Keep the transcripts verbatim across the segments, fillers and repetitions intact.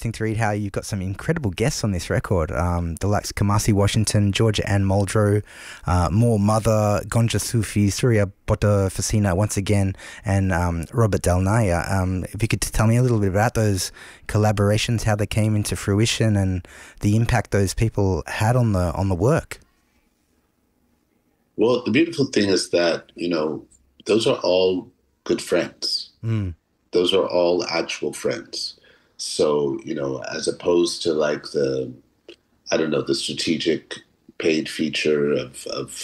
interesting to read how you've got some incredible guests on this record. Um, the likes Kamasi Washington, Georgia Ann Muldrow, uh, More Mother, Gonja Sufi, Surya Bota Fasina once again, and um, Robert Del Naya. Um, if you could tell me a little bit about those collaborations, how they came into fruition, and the impact those people had on the on the work. Well, the beautiful thing is that, you know, those are all good friends. Mm. Those are all actual friends. So, you know, as opposed to like the, I don't know, the strategic paid feature of, of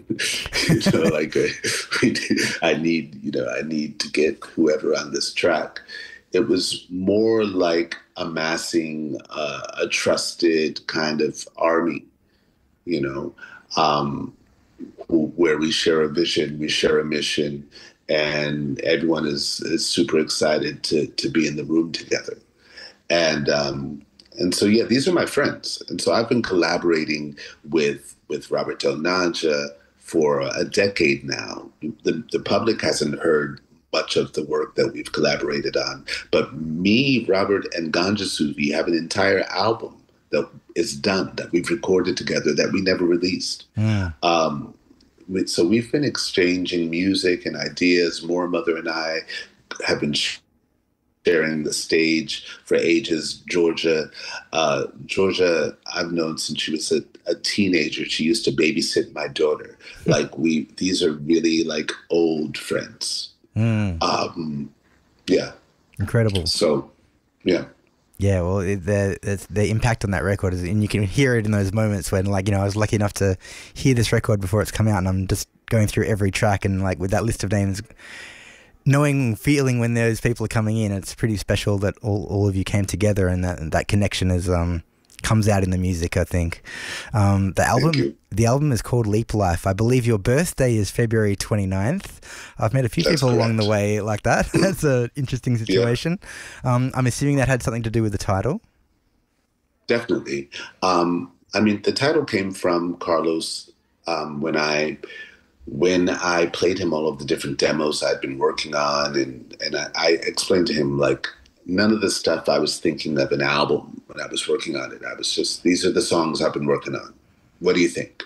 you know, like a, we, I need, you know, I need to get whoever on this track. It was more like amassing uh, a trusted kind of army, you know, um, who, where we share a vision, we share a mission, and everyone is, is super excited to to be in the room together. And um, and so, yeah, these are my friends. And so I've been collaborating with with Robert Del Naja for a decade now. The, the public hasn't heard much of the work that we've collaborated on. But me, Robert, and Ganja Sufi have an entire album that is done, that we've recorded together, that we never released. Yeah. Um, So we've been exchanging music and ideas. More Mother and I have been sharing the stage for ages. Georgia, uh, Georgia, I've known since she was a, a teenager. She used to babysit my daughter. Like we, these are really like old friends. Mm. Um, yeah. Incredible. So, yeah. Yeah, well, it, the it's, the impact on that record is, and you can hear it in those moments when, like, you know, I was lucky enough to hear this record before it's come out, and I'm just going through every track, and like with that list of names, knowing, feeling when those people are coming in, it's pretty special that all, all of you came together, and that and that connection is um comes out in the music, I think. Um, the album the album is called Leap Life. I believe your birthday is February twenty-ninth. I've met a few That's people correct. along the way like that. That's an interesting situation. Yeah. Um, I'm assuming that had something to do with the title. Definitely. Um, I mean, the title came from Carlos um, when I when I played him all of the different demos I'd been working on, and and I, I explained to him, like, none of the stuff I was thinking of an album when I was working on it. I was just, these are the songs I've been working on. What do you think?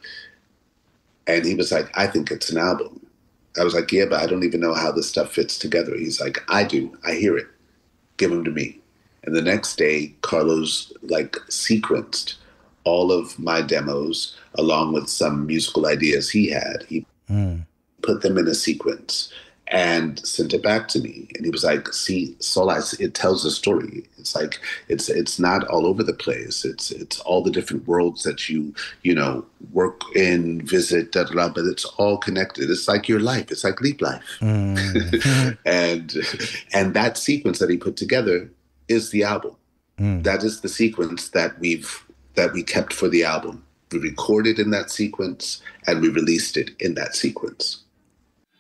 And he was like, I think it's an album. I was like, yeah, but I don't even know how this stuff fits together. He's like, I do. I hear it. Give them to me. And the next day, Carlos like sequenced all of my demos along with some musical ideas he had. He mm. put them in a sequence and sent it back to me. And he was like, see, Sola, it tells a story. It's like, it's it's not all over the place. It's it's all the different worlds that you, you know, work in, visit, da, da, da, but it's all connected. It's like your life. It's like Leap Life. Mm. and and that sequence that he put together is the album. Mm. That is the sequence that we've that we kept for the album. We recorded in that sequence and we released it in that sequence.